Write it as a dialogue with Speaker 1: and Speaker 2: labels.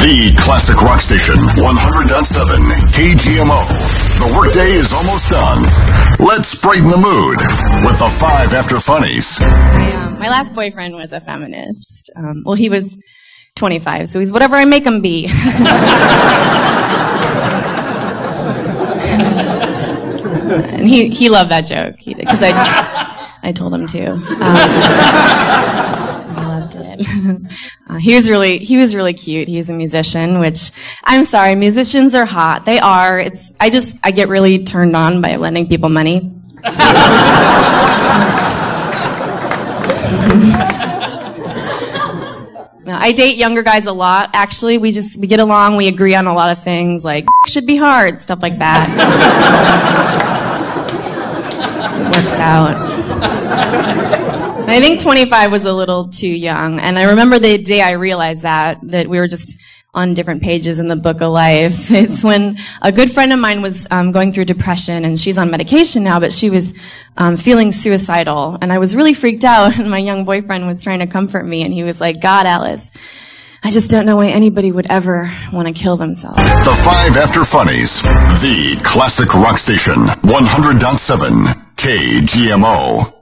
Speaker 1: The classic rock station, 100.7 KGMO. The workday is almost done. Let's brighten the mood with the 5 After Funnies.
Speaker 2: My last boyfriend was a feminist. He was 25, so he's whatever I make him be. And he loved that joke because I told him to. So he loved it. He was really cute. He's a musician, which I'm sorry, musicians are hot. They are. I get really turned on by lending people money. I date younger guys a lot. Actually, we get along. We agree on a lot of things, like should be hard, stuff like that. It works out. I think 25 was a little too young, and I remember the day I realized that we were just on different pages in the book of life. It's when a good friend of mine was going through depression, and she's on medication now, but she was feeling suicidal, and I was really freaked out, and my young boyfriend was trying to comfort me, and he was like, God, Alice, I just don't know why anybody would ever want to kill themselves.
Speaker 1: The 5 After Funnies, the classic rock station, 100.7 KGMO.